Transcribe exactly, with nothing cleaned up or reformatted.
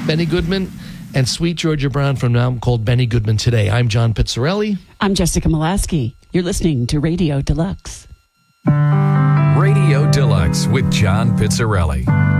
Benny Goodman, and Sweet Georgia Brown from an album called Benny Goodman Today. I'm John Pizzarelli. I'm Jessica Molaski. You're listening to Radio Deluxe. Radio Deluxe with John Pizzarelli.